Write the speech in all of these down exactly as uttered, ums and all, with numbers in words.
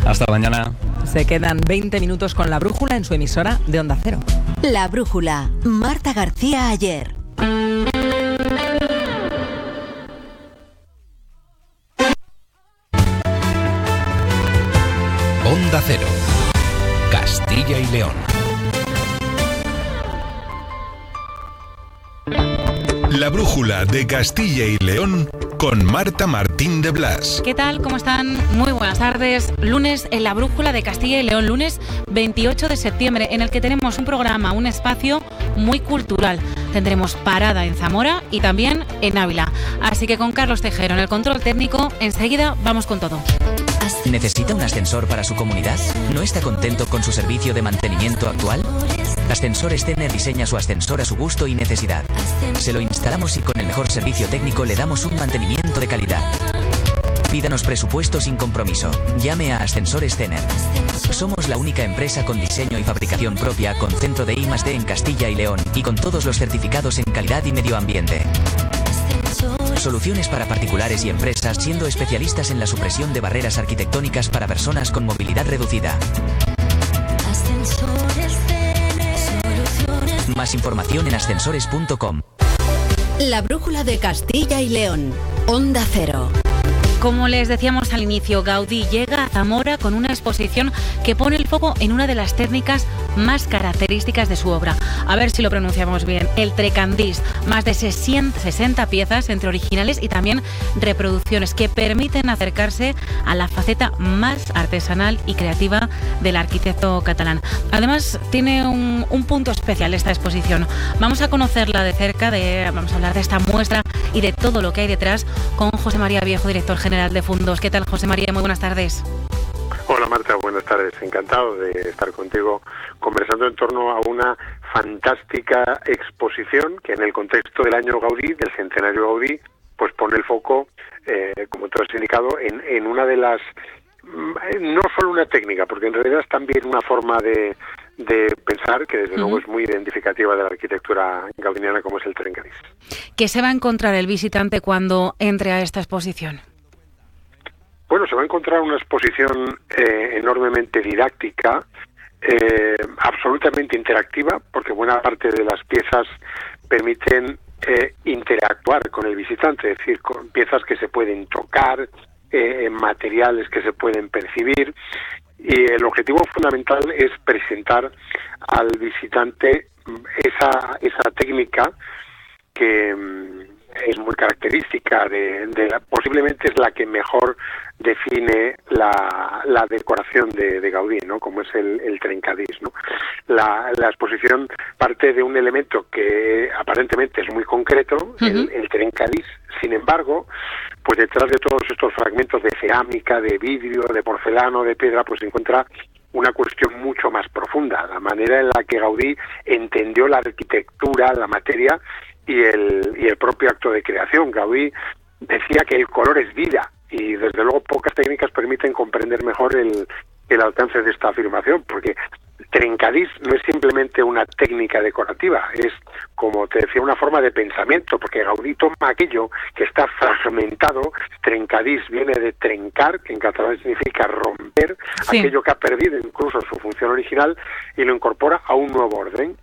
Hasta mañana. Se quedan veinte minutos con La Brújula en su emisora de Onda Cero. La Brújula, Marta García Ayer. Onda Cero, Castilla y León. La Brújula de Castilla y León con Marta Martín de Blas. ¿Qué tal? ¿Cómo están? Muy buenas tardes. Lunes en La Brújula de Castilla y León, lunes veintiocho de septiembre, en el que tenemos un programa, un espacio muy cultural. Tendremos parada en Zamora y también en Ávila. Así que con Carlos Tejero en el control técnico, enseguida vamos con todo. ¿Necesita un ascensor para su comunidad? ¿No está contento con su servicio de mantenimiento actual? Ascensores Tener diseña su ascensor a su gusto y necesidad. Se lo instalamos y con el mejor servicio técnico le damos un mantenimiento de calidad. Pídanos presupuesto sin compromiso. Llame a Ascensores Tener. Somos la única empresa con diseño y fabricación propia, con centro de I más D en Castilla y León y con todos los certificados en calidad y medio ambiente. Soluciones para particulares y empresas, siendo especialistas en la supresión de barreras arquitectónicas para personas con movilidad reducida. Más información en ascensores punto com. La Brújula de Castilla y León, Onda Cero. Como les decíamos al inicio, Gaudí llega a Zamora con una exposición que pone el foco en una de las técnicas más características de su obra. A ver si lo pronunciamos bien. El trecandís. Más de sesenta piezas entre originales y también reproducciones que permiten acercarse a la faceta más artesanal y creativa del arquitecto catalán. Además, tiene un, un punto especial esta exposición. Vamos a conocerla de cerca, de, vamos a hablar de esta muestra y de todo lo que hay detrás con José María Viejo, director general de Fundos. ¿Qué tal, José María? Muy buenas tardes. Hola, Marta, buenas tardes. Encantado de estar contigo conversando en torno a una fantástica exposición que en el contexto del año Gaudí, del centenario Gaudí, pues pone el foco, eh, como tú has indicado, en, en una de las, no solo una técnica, porque en realidad es también una forma de, de pensar que desde uh-huh. luego es muy identificativa de la arquitectura gaudiniana, como es el trencadís. ¿Qué se va a encontrar el visitante cuando entre a esta exposición? Bueno, se va a encontrar una exposición eh, enormemente didáctica, eh, absolutamente interactiva, porque buena parte de las piezas permiten eh, interactuar con el visitante, es decir, con piezas que se pueden tocar, eh, materiales que se pueden percibir, y el objetivo fundamental es presentar al visitante esa, esa técnica que es muy característica de, de la, posiblemente es la que mejor define la, la decoración de, de Gaudí, ¿no? Como es el, el trencadís, ¿no? La, la exposición parte de un elemento que aparentemente es muy concreto, uh-huh. el, el trencadís. Sin embargo, pues detrás de todos estos fragmentos de cerámica, de vidrio, de porcelana, de piedra, pues se encuentra una cuestión mucho más profunda, la manera en la que Gaudí entendió la arquitectura, la materia y el, y el propio acto de creación. Gaudí decía que el color es vida, y desde luego pocas técnicas permiten comprender mejor el, el alcance de esta afirmación, porque trencadís no es simplemente una técnica decorativa, es, como te decía, una forma de pensamiento, porque Gaudí toma aquello que está fragmentado. Trencadís viene de trencar, que en catalán significa romper, sí. aquello que ha perdido incluso su función original, y lo incorpora a un nuevo orden.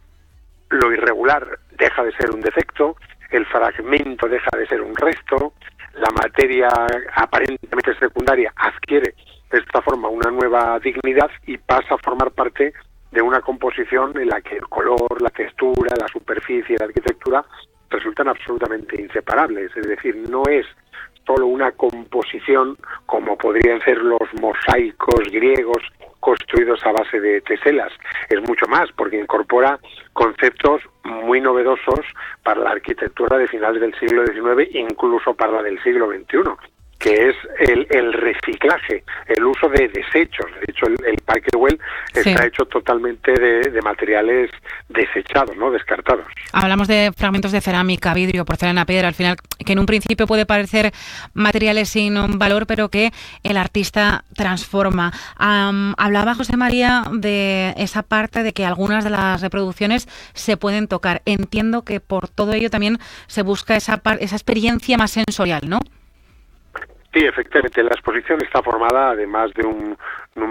Lo irregular deja de ser un defecto, el fragmento deja de ser un resto, la materia aparentemente secundaria adquiere de esta forma una nueva dignidad y pasa a formar parte de una composición en la que el color, la textura, la superficie, la arquitectura resultan absolutamente inseparables. Es decir, no es solo una composición como podrían ser los mosaicos griegos construidos a base de teselas. Es mucho más, porque incorpora conceptos muy novedosos para la arquitectura de finales del siglo diecinueve, incluso para la del siglo veintiuno, que es el, el reciclaje, el uso de desechos. De hecho, el, el Parque Güell sí. está hecho totalmente de, de materiales desechados, ¿no? Descartados. Hablamos de fragmentos de cerámica, vidrio, porcelana, piedra, al final, que en un principio puede parecer materiales sin valor, pero que el artista transforma. Um, hablaba José María de esa parte de que algunas de las reproducciones se pueden tocar. Entiendo que por todo ello también se busca esa, par- esa experiencia más sensorial, ¿no? Sí, efectivamente, la exposición está formada, además de un